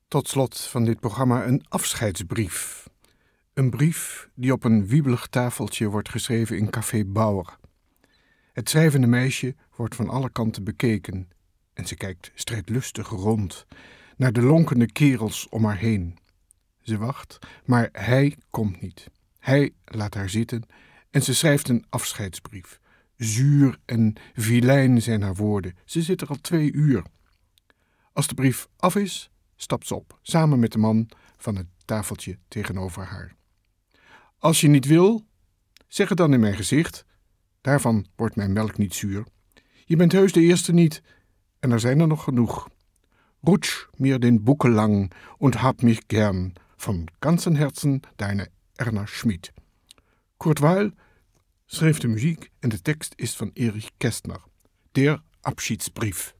Tot slot van dit programma een afscheidsbrief. Een brief die op een wiebelig tafeltje wordt geschreven in Café Bauer. Het schrijvende meisje wordt van alle kanten bekeken en ze kijkt strijdlustig rond naar de lonkende kerels om haar heen. Ze wacht, maar hij komt niet. Hij laat haar zitten en ze schrijft een afscheidsbrief. Zuur en vilijn zijn haar woorden. Ze zit er al 2 uur. Als de brief af is, stapt ze op, samen met de man van het tafeltje tegenover haar. Als je niet wil, zeg het dan in mijn gezicht. Daarvan wordt mijn melk niet zuur. Je bent heus de eerste niet, en er zijn er nog genoeg. Rutsch mir den Buckel lang und hab mich gern. Van ganzen Herzen, deine Erna Schmid. Kurt Weill schreef de muziek en de tekst is van Erich Kästner. Der Abschiedsbrief.